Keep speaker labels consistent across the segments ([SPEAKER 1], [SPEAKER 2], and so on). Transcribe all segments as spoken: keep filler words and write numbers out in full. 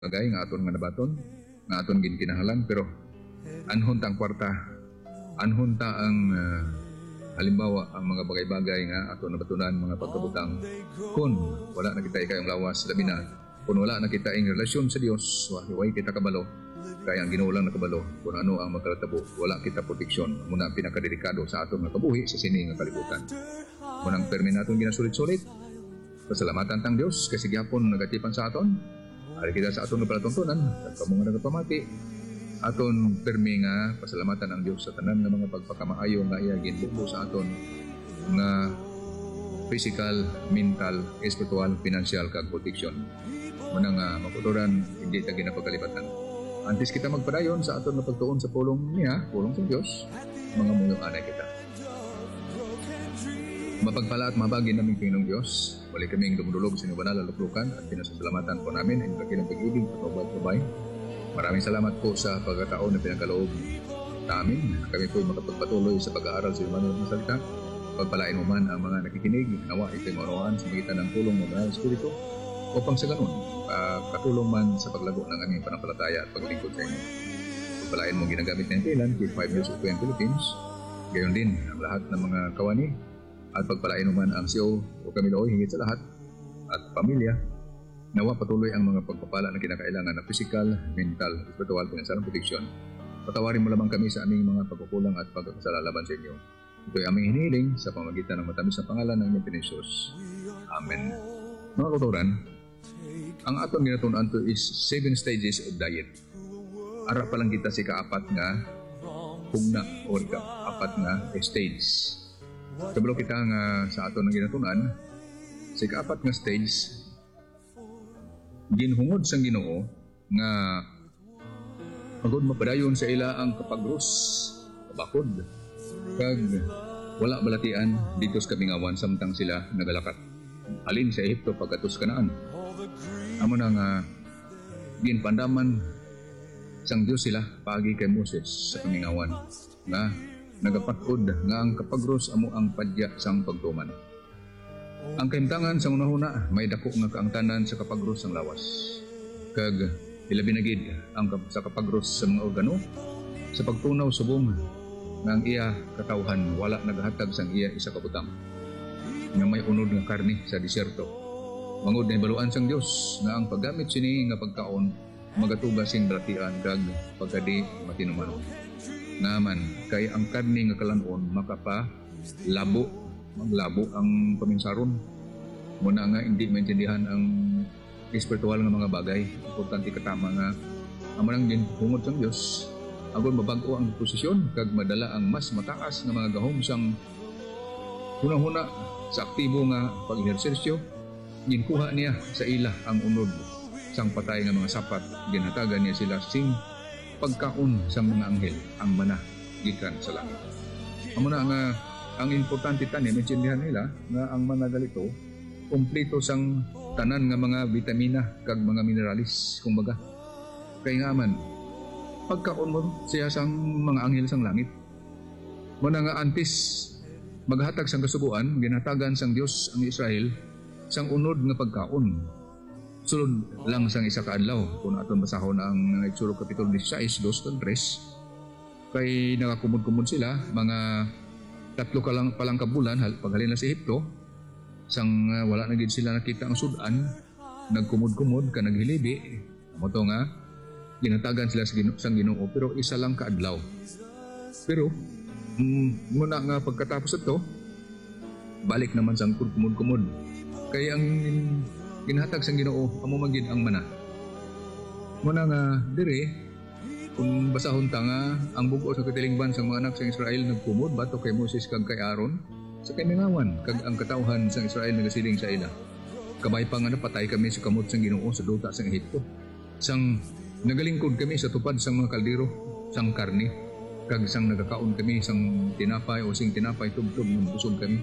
[SPEAKER 1] bagay nga aton nga nabaton, nga aton ginkinahanglan, pero anhon ta ang kwarta, anhon ta ang uh, halimbawa ang mga bagay-bagay nga aton nabatunan, mga pagkabutang, kung wala na kita ikayong lawas, labi na kung wala na kita ing relasyon sa Dios, way kita kabalo, kaya ang Ginoo lang nakabalo kung ano ang magkalatabo, wala kita proteksyon. Muna ang pinakadelikado sa aton nga kabuhi sa sini nga kalibutan. Munang permi naton ginasulit-sulit, pasalamatan tang Dios kasi gyapon nagatipan sa aton. Ari kita sa aton nga palatuntunan, at kamo nga nagapamati, aton permi nga pasalamatan ang Dios sa tanan nga mga pagpakamaayo nga iya ginbubo sa aton nga physical, mental, spiritual, financial kag protection. Munang uh, maputuran hindi ta ginapagkalibatan. Antes kita magpadayon sa aton nga pagtuon sa pulong niya, pulong sa Dios, mga muyo anay kita. Mapagpala at mabagi naming Panginoong Diyos, wali kaming dumudulog sa inyong banal na luklukan at pinasasalamatan po namin ang kakilang pag-ibig at pagbaybay. Maraming salamat po sa pagkataon na pinagkaloob sa amin. Kami po makapagpatuloy sa pag-aaral sa inyong banal na salita. Pagpalain mo man ang mga nakikinig, nawa ito'y maunawaan sa magitan ng tulong ng Banal na Espiritu upang sa ganun, uh, katulong man sa paglago ng aming panampalataya at paglingkod sa inyo. Pagpalain mo ginagamit ng Thailand, K five News of Philippines, gayon din ang lahat ng mga kawani, at pagpalain mo man ang C O o Kamiloy hingit sa lahat at pamilya. Nawa patuloy ang mga pagpapala na kinakailangan na physical, mental, spiritual, financial protection. Patawarin mo lamang kami sa aming mga pagkukulang at pagkasalalaban sa inyo. Ito'y aming hinihiling sa pamagitan ng matamis na pangalan ng inyong Pinisus. Amen. Mga kauturan, ang atong ginatunan to is seven stages of diet. Ara pa lang kita si kaapat nga pugna o kaapat nga stage. Kabalo kita nga sa aton nga ginatunan, si kaapat nga stage, ginhungod sang Ginoo nga agud mapadayon sa ila ang kapagros, kabakod, kag wala balatian dito sa kabingawan samtang sila nagalakat alin sa Ehipto pagkatos Kanaan. Amo na nga ginpandaman sang Dios sila pagi kay Moses sa kabingawan nga nagapatkod nga ang kapagros amo ang padya sang pagtuman. Ang kahimtangan sa unahuna may dako nga kaangtanan sa kapagros sang lawas, kag ilabi na gid ang sa kapagros sa mga organo sa pagtunaw subong nga ang iya katawhan wala nagahatag sang iya isa ka butang nga may unod nga karne sa disyerto. Mangod na ibaluan sang Dios nga ang paggamit sini nga pagkaon magatuga sing bratian kag pagkadi matinuman. Naman kay ang karne nga kalanon makapa labo maglabo ang paminsaron. Muna nga hindi maintindihan ang espiritual nga mga bagay. Importante katama nga amanang din hungod sang Dios agon mabago ang posisyon kag madala ang mas mataas nga mga gahom sang hunahuna sa aktibo nga pag-ehersisyo. Ginkuha niya sa ila ang unod sang patay nga mga sapat, ginhatagan niya sila sing pagkaon sang mga anghel ang mana gikan sa langit. Amo na nga ang importante tani maintindihan nila nga ang mana galito kompleto sang tanan nga mga vitamina kag mga mineralis kumbaga. Kay nga man pagkaon mo siya sang mga anghel sang langit. Muna nga antes maghatag sang kasubuan, ginhatagan sang Dios ang Israel sang unod nga pagkaon. Sulod lang sang isa ka adlaw kung aton basahon ang Exodo Kapitulo sixteen, two to three, kay nakakumod-kumod sila mga tatlo ka lang palang kabulan paghalin na sa Ehipto sang uh, wala na gid sila nakita ang sudan, nagkumod-kumod ka naghilibi mo to nga ginatagan sila sa Ginoo sang Ginoo pero isa lang ka adlaw. Pero mm, muna nga pagkatapos ito balik naman sang kumod-kumod kay ang ginhatag sang Ginoo amo magid ang mana. Muna nga dire kung basahon ta nga ang bugo sa katilingban sang mga anak sang Israel nagkumod bato kay Moses kag kay Aaron sa kamingawan kag ang katawhan sang Israel nagasiling sa ila. Kabay pa nga napatay kami sa kamot sang Ginoo sa duta sang Ehipto. Sang nagalingkod kami sa tupad sang mga kaldero sang karne kag sang nagakaon kami sang tinapay o sing tinapay tubtob ng busog kami.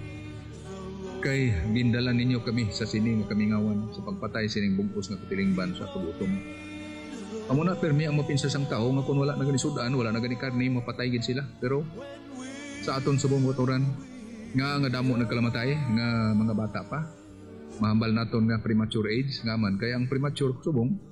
[SPEAKER 1] Kay gindalan ninyo kami sa sining nga kamingawan sa pagpatay sining bugos nga katilingban sa kabutom. Amo na permi ang mapinsa sang tao nga kung wala na gani sudan, wala na gani karne, mapatay gid sila. Pero sa aton subong motoran nga nga damo nagkalamatay nga mga bata pa, mahambal naton nga premature age nga man kay ang premature subong